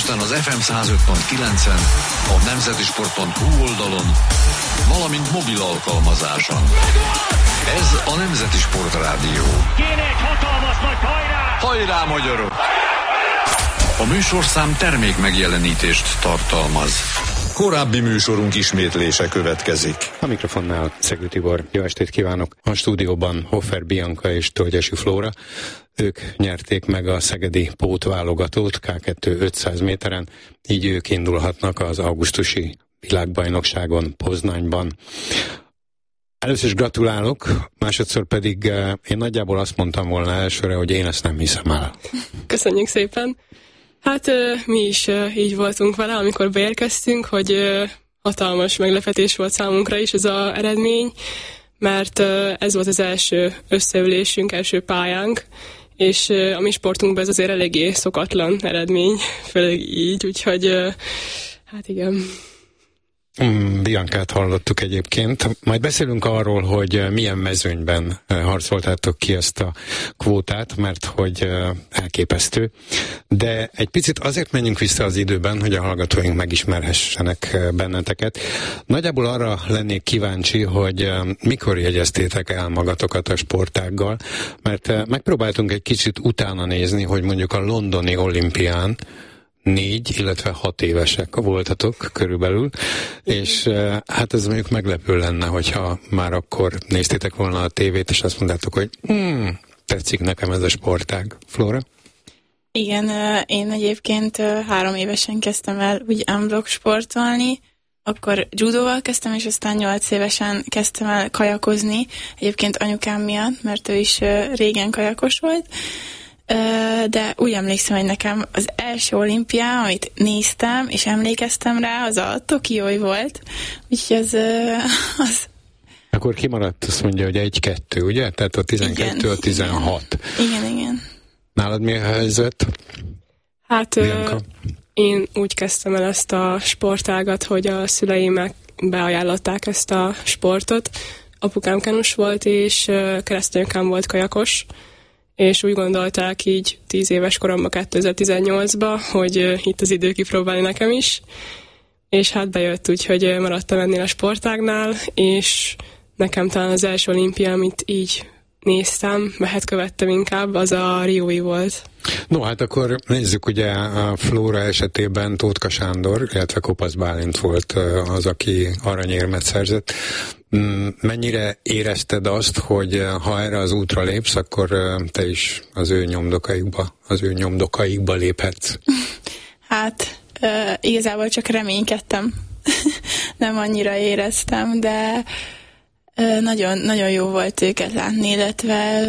Budapesten az FM 105.9-en, a nemzetisport.hu oldalon, valamint mobil alkalmazáson. Ez a Nemzeti Sport Rádió. Kéne egy hatalmas nagy hajrá! Hajrá, magyarok! A műsorszám termék megjelenítést tartalmaz. Korábbi műsorunk ismétlése következik. A mikrofonnál Szegő Tibor. Jó estét kívánok! A stúdióban Hoffer Bianca és Tölgyesi Flóra. Ők nyerték meg a szegedi pótválogatót K2 500 méteren, így ők indulhatnak az augusztusi világbajnokságon Poznányban. Először is gratulálok, másodszor pedig én nagyjából azt mondtam volna elsőre, hogy én ezt nem hiszem el. Köszönjük szépen! Hát mi is így voltunk vele, amikor beérkeztünk, hogy hatalmas meglepetés volt számunkra is ez az eredmény, mert ez volt az első összeülésünk, első pályánk, és a mi sportunkban ez azért eléggé szokatlan eredmény, főleg így, úgyhogy hát igen. Biancát hallottuk egyébként. Majd beszélünk arról, hogy milyen mezőnyben harcoltátok ki ezt a kvótát, mert hogy elképesztő. De egy picit azért menjünk vissza az időben, hogy a hallgatóink megismerhessenek benneteket. Nagyjából arra lennék kíváncsi, hogy mikor jegyeztétek el magatokat a sportággal, mert megpróbáltunk egy kicsit utána nézni, hogy mondjuk a londoni olimpián 4, illetve 6 évesek voltatok körülbelül, és hát ez mondjuk meglepő lenne, hogyha már akkor néztétek volna a tévét, és azt mondtátok, hogy tetszik nekem ez a sportág. Flóra? Igen, én egyébként 3 évesen kezdtem el úgy unblock sportolni, akkor judóval kezdtem, és aztán 8 évesen kezdtem el kajakozni, egyébként anyukám miatt, mert ő is régen kajakos volt, de úgy emlékszem, hogy nekem az első olimpiá, amit néztem, és emlékeztem rá, az a Tokiói volt, úgyhogy az... Akkor kimaradt, azt mondja, hogy 1-2, ugye? Tehát a 12 a 16. Igen. Nálad mi a helyzet? Hát én úgy kezdtem el ezt a sportágat, hogy a szüleim beajánlották ezt a sportot. Apukám kenus volt, és keresztanyukám volt kajakos, és úgy gondolták így 10 éves koromban 2018-ban, hogy itt az idő kipróbálni nekem is, és hát bejött úgy, hogy maradtam ennél a sportágnál, és nekem talán az első olimpia, amit így néztem, követtem inkább, az a riói volt. No, hát akkor nézzük, ugye a Flóra esetében Tótka Sándor, illetve Kopasz Bálint volt az, aki aranyérmet szerzett. Mennyire érezted azt, hogy ha erre az útra lépsz, akkor te is az ő nyomdokaikba léphetsz? Hát igazából csak reménykedtem. Nem annyira éreztem, de nagyon, nagyon jó volt őket látni, illetve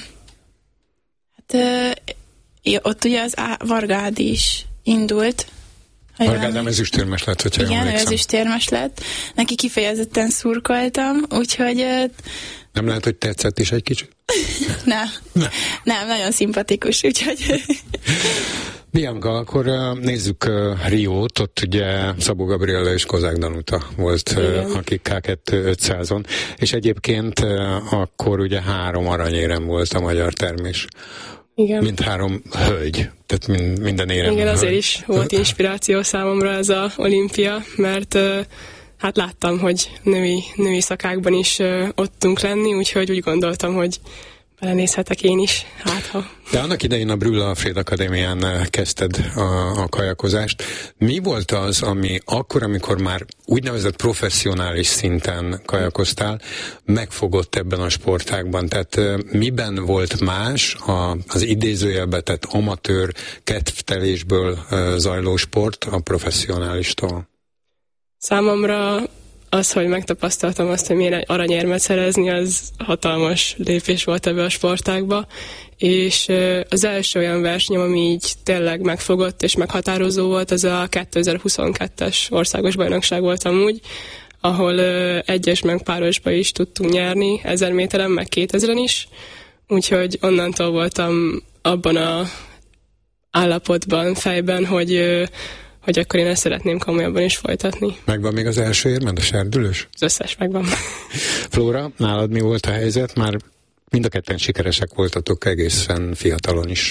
ott ugye az Varga Ádi is indult. Varga Ádám ezüstérmes lett, hogyha igen, ő ezüstérmes lett. Neki kifejezetten szurkoltam, úgyhogy... Nem lehet, hogy tetszett is egy kicsit? Nem, nagyon szimpatikus, úgyhogy... Bianca, akkor nézzük Riót, ott ugye Szabó Gabriella és Kozák Danuta volt, akik K2 500-on, és egyébként akkor ugye 3 aranyérem volt a magyar termés. Igen. Mint 3 hölgy, tehát minden érem. Igen, azért is volt inspiráció számomra ez a olimpia, mert hát láttam, hogy női szakákban is ott tudunk lenni, úgyhogy úgy gondoltam, hogy belenézhetek én is, hát ha. De annak idején a Brühl Alfréd Akadémián kezdted a kajakozást. Mi volt az, ami akkor, amikor már úgynevezett professzionális szinten kajakoztál, megfogott ebben a sportágban? Tehát miben volt más az idézőjelbe tett amatőr kedvtelésből zajló sport a professzionálistól? Számomra az, hogy megtapasztaltam azt, hogy milyen aranyérmet szerezni, az hatalmas lépés volt ebbe a sportágba, és az első olyan versenyem, ami így tényleg megfogott és meghatározó volt, az a 2022-es országos bajnokság volt amúgy, ahol egyes meg párosba is tudtunk nyerni, 1000 méteren, meg 2000-en is, úgyhogy onnantól voltam abban a állapotban, fejben, hogy akkor én ezt szeretném komolyabban is folytatni. Megvan még az első érmed, a serdülős? Az összes megvan. Flóra, nálad mi volt a helyzet? Már mind a ketten sikeresek voltatok egészen fiatalon is.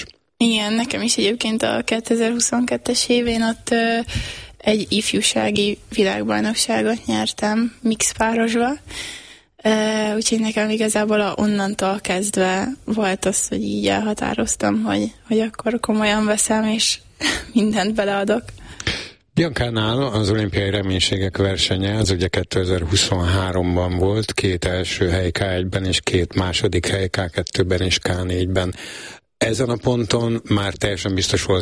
Igen, nekem is egyébként a 2022-es évén ott egy ifjúsági világbajnokságot nyertem mixpárosba, úgyhogy nekem igazából onnantól kezdve volt az, hogy így elhatároztam, hogy akkor komolyan veszem, és mindent beleadok. Biancánál az olimpiai reménységek versenye, az ugye 2023-ban volt, 2 első hely K1-ben és 2 második hely K2-ben és K4-ben. Ezen a ponton már teljesen biztos volt